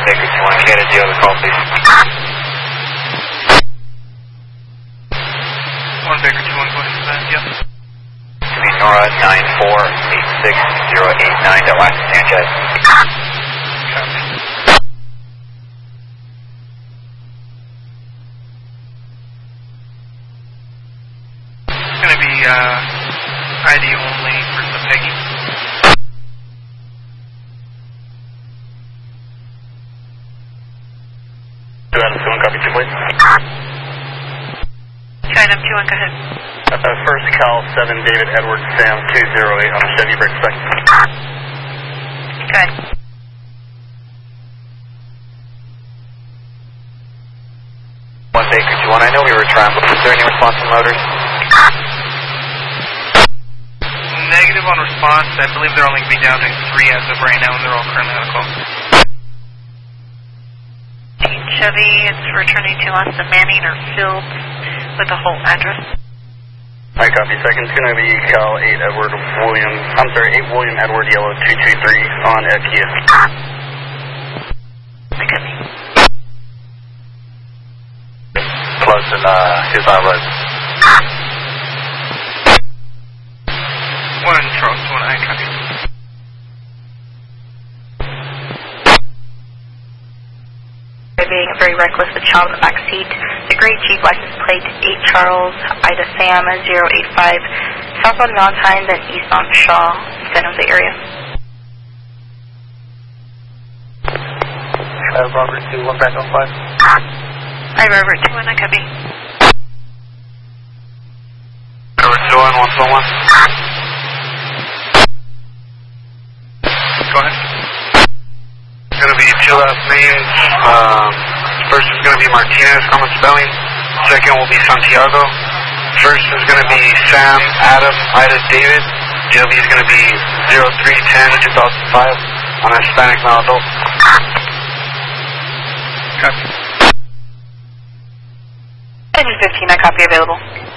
Baker 21, Canada, do you have a call, please? 1 Baker 21, go ahead and send, yep. Nora 9486089, Alaska Sanchez. Copy. It's going to be ID only for the Peggy. Adam 21, copy 2, please. Adam 21, go ahead. First Cal 7, David Edward Sam 208 on a Chevy Brick second. Go ahead. One Baker 21, I know we were trying, but is there any response from motors? Negative on response. I believe they're only going to be down to 3 as of right now, and they're all currently on a call. Team Chevy, it's returning to us the Manning or Fields with the whole address. I copy. Second's going to be Cal 8 Edward William, I'm sorry, 8 William Edward Yellow 223 on at Kia. I copy. Close and his outlet. 1 Charles 1, I copy. Being very reckless with child in the back seat. The gray Jeep license plate 8 Charles Ida Sam 085 southbound Valentine, then eastbound Shaw, San Jose area. Robert 2, 1 back on 5. Hi, Robert 2-1, I copy. Robert 2-1, 141. Go ahead. It's going to be 2 last names. First is going to be Martinez, common spelling. Second will be Santiago. First is going to be Sam, Adam, Ida, David. GLB is going to be 0310-2005 on a Hispanic male adult. Copy. Engine 15, I copy available.